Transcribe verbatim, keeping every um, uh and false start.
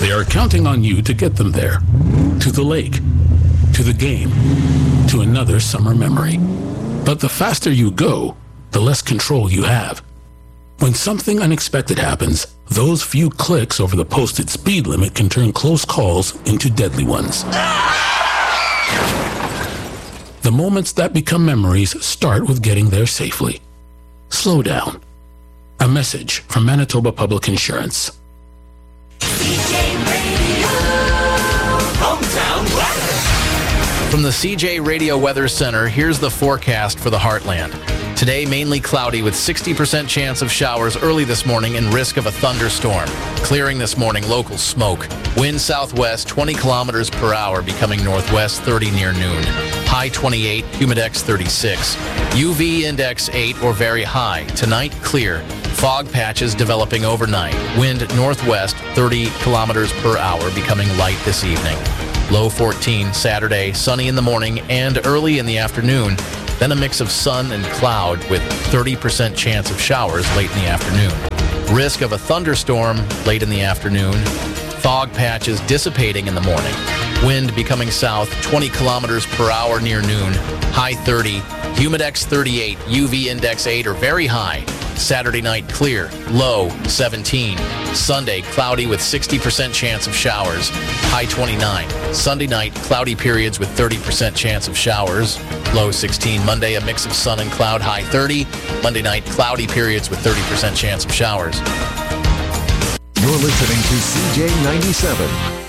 They are counting on you to get them there. To the lake, to the game, to another summer memory. But the faster you go, the less control you have. When something unexpected happens, those few clicks over the posted speed limit can turn close calls into deadly ones. The moments that become memories start with getting there safely. Slow down. A message from Manitoba Public Insurance. C J Radio, hometown weather. From the C J Radio Weather Center, here's the forecast for the Heartland. Today, mainly cloudy with sixty percent chance of showers early this morning and risk of a thunderstorm. Clearing this morning, local smoke. Wind southwest twenty kilometers per hour, becoming northwest thirty near noon. High twenty-eight, humidex thirty-six. U V index eight or very high. Tonight, clear. Fog patches developing overnight. Wind northwest thirty kilometers per hour, becoming light this evening. Low fourteen Saturday, sunny in the morning and early in the afternoon. Then a mix of sun and cloud with thirty percent chance of showers late in the afternoon. Risk of a thunderstorm late in the afternoon. Fog patches dissipating in the morning. Wind becoming south twenty kilometers per hour near noon. High thirty. Humidex thirty-eight. U V index eight or very high. Saturday night clear. Low seventeen. Sunday cloudy with sixty percent chance of showers. High twenty-nine. Sunday night cloudy periods with thirty percent chance of showers. Low sixteen. Monday a mix of sun and cloud. High thirty. Monday night cloudy periods with thirty percent chance of showers. You're listening to C J ninety-seven.